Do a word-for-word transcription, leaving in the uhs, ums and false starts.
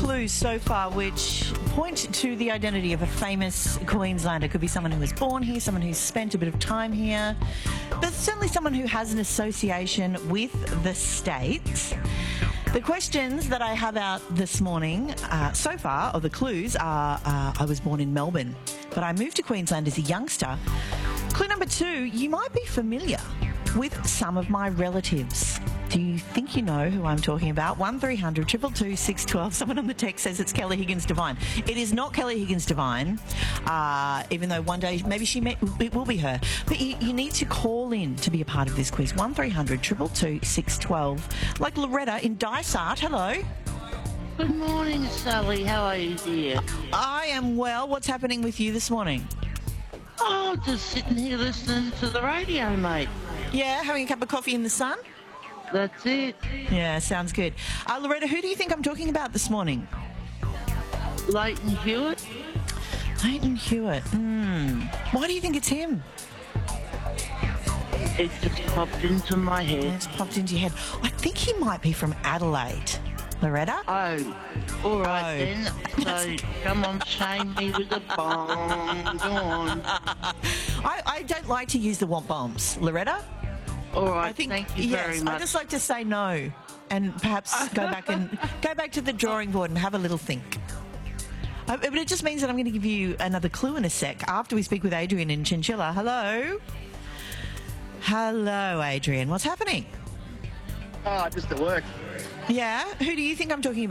clues so far which point to the identity of a famous Queenslander. Could be someone who was born here, someone who's spent a bit of time here, but certainly someone who has an association with the state. The questions that I have out this morning uh, so far, or the clues, are uh, I was born in Melbourne, but I moved to Queensland as a youngster. Clue number two, you might be familiar with some of my relatives. Do you think you know who I'm talking about? one three hundred two two two six one two. Someone on the text says it's Kelly Higgins Devine. It is not Kelly Higgins Devine, uh, even though one day maybe she may, it will be her. But you, you need to call in to be a part of this quiz. one three hundred two two two six one two. Like Loretta in Dysart. Hello. Good morning, Sally. How are you, dear? I am well. What's happening with you this morning? Oh, just sitting here listening to the radio, mate. Yeah, having a cup of coffee in the sun? That's it. Yeah, sounds good. Uh, Loretta, who do you think I'm talking about this morning? Leighton Hewitt. Leighton Hewitt. Hmm. Why do you think it's him? It just popped into my head. It's popped into your head. I think he might be from Adelaide. Loretta? Oh, all right Oh. then. So come on, shame me with a bomb. Go on. I, I don't like to use the want bombs. Loretta? All right, I think, thank you yes, very much. I just like to say no and perhaps go back and go back to the drawing board and have a little think. Uh, but it just means that I'm going to give you another clue in a sec after we speak with Adrian in Chinchilla. Hello? Hello, Adrian. What's happening? Oh, just at work. Yeah? Who do you think I'm talking about?